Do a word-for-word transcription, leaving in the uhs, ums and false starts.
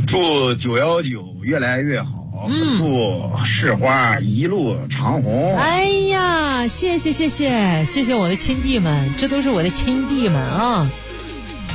祝九幺九越来越好，嗯、祝市花一路长红。 哎呀，谢谢谢谢谢谢我的亲弟们，这都是我的亲弟们啊。